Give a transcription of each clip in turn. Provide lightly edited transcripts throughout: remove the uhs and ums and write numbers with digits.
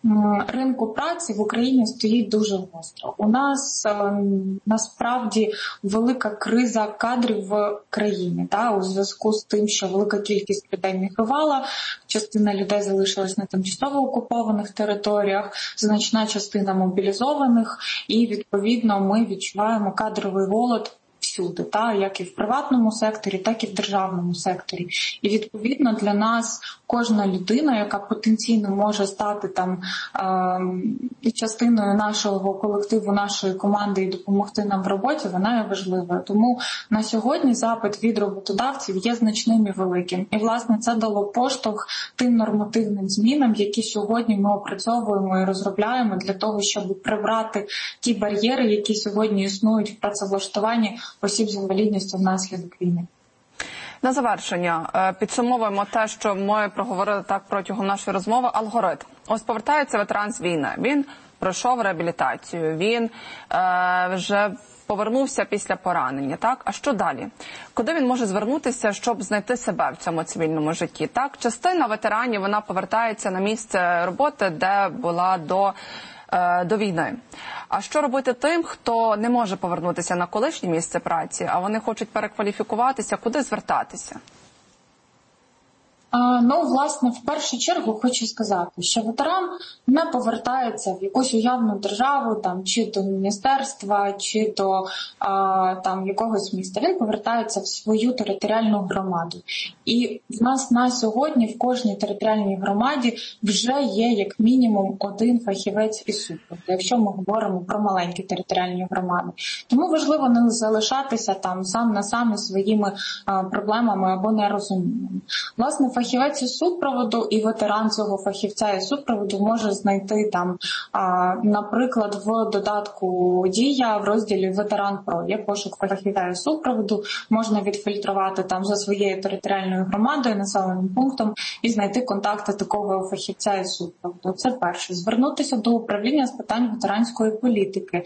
ринку праці в Україні стоїть дуже гостро. У нас насправді велика криза кадрів в країні, у зв'язку з тим, що велика кількість людей мігрувала, частина людей залишилась на тимчасово окупованих територіях, значна частина мобілізованих, і відповідно ми відчуваємо кадровий голод всюди, як і в приватному секторі, так і в державному секторі. І відповідно для нас кожна людина, яка потенційно може стати частиною нашого колективу, нашої команди і допомогти нам в роботі, вона є важливою. Тому на сьогодні запит від роботодавців є значним і великим. І, власне, це дало поштовх тим нормативним змінам, які сьогодні ми опрацьовуємо і розробляємо для того, щоб прибрати ті бар'єри, які сьогодні існують в працевлаштуванні осіб з інвалідністю внаслідок війни. На завершення підсумовуємо те, що ми проговорили так протягом нашої розмови. Алгоритм. Ось повертається ветеран з війни. Він пройшов реабілітацію, він вже повернувся після поранення. Так? А що далі? Куди він може звернутися, щоб знайти себе в цьому цивільному житті? Так? Частина ветеранів, вона повертається на місце роботи, де була до війни. А що робити тим, хто не може повернутися на колишнє місце праці, а вони хочуть перекваліфікуватися, куди звертатися? Власне, в першу чергу хочу сказати, що ветеран не повертається в якусь уявну державу, чи до міністерства, чи до якогось міста. Він повертається в свою територіальну громаду. І в нас на сьогодні в кожній територіальній громаді вже є як мінімум один фахівець із супроводу, якщо ми говоримо про маленькі територіальні громади. Тому важливо не залишатися сам на сам із своїми проблемами або нерозуміннями. Власне, фахівець із супроводу і ветеран цього фахівця із супроводу може знайти наприклад, в додатку «Дія» в розділі «Ветеран ПРО». Є пошук фахівця із супроводу, можна відфільтрувати за своєю територіальною громадою, населеним пунктом і знайти контакти такого фахівця із супроводу. Це перше. Звернутися до управління з питань ветеранської політики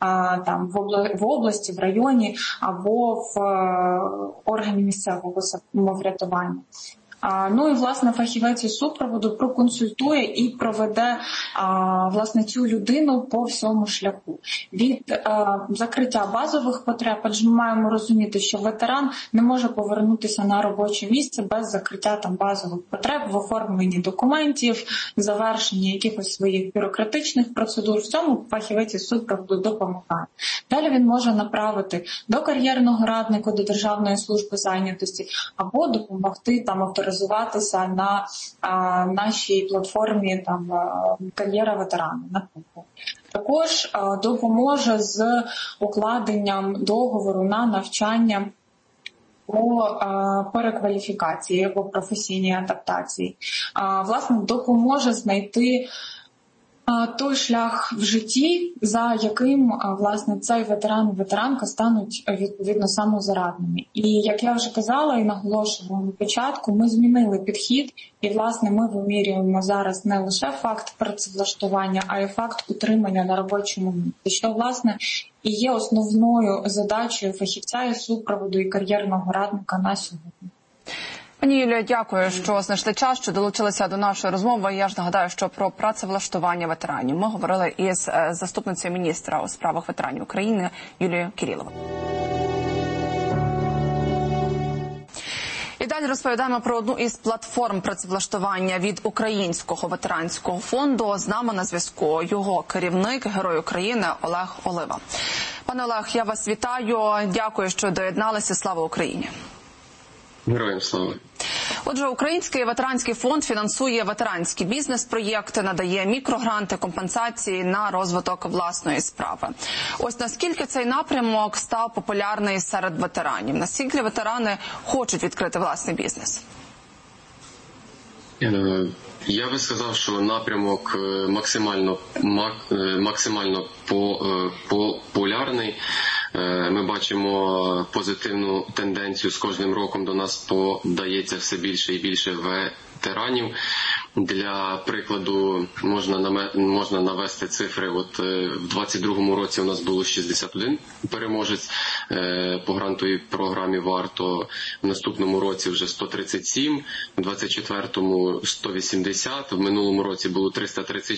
в області, в районі або в органі місцевого самоврядування. І, власне, фахівець із супроводу проконсультує і проведе, власне, цю людину по всьому шляху. Від закриття базових потреб, адже ми маємо розуміти, що ветеран не може повернутися на робоче місце без закриття базових потреб в оформленні документів, завершенні якихось своїх бюрократичних процедур. В цьому фахівець із супроводу допомагає. Далі він може направити до кар'єрного радника, до Державної служби зайнятості, або допомогти авторизуватися на нашій платформі «Кар'єра ветерана», наприклад. Також допоможе з укладенням договору на навчання по перекваліфікації або професійній адаптації. Власне, допоможе знайти той шлях в житті, за яким, власне, цей ветеран і ветеранка стануть, відповідно, самозарадними. І, як я вже казала і наголошувала на початку, ми змінили підхід, і, власне, ми вимірюємо зараз не лише факт працевлаштування, а й факт утримання на робочому місці, що, власне, і є основною задачею фахівця із супроводу і кар'єрного радника на сьогодні. Пані Юлія, дякую, що знайшли час, що долучилися до нашої розмови. Я ж нагадаю, що про працевлаштування ветеранів ми говорили із заступницею міністра у справах ветеранів України Юлією Кириловою. І далі розповідаємо про одну із платформ працевлаштування від Українського ветеранського фонду. З нами на зв'язку його керівник, Герой України Олег Олива. Пане Олег, я вас вітаю. Дякую, що доєдналися. Слава Україні! Героям слава! Отже, Український ветеранський фонд фінансує ветеранські бізнес-проєкти, надає мікрогранти, компенсації на розвиток власної справи. Ось наскільки цей напрямок став популярний серед ветеранів? Наскільки ветерани хочуть відкрити власний бізнес? Я би сказав, що напрямок максимально популярний. Ми бачимо позитивну тенденцію. З кожним роком до нас подається все більше і більше ветеранів. Для прикладу можна навести цифри. От в 22-му році у нас було 61 переможець по грантовій програмі «Варто». В наступному році вже 137, в 24-му 180, в минулому році було 336.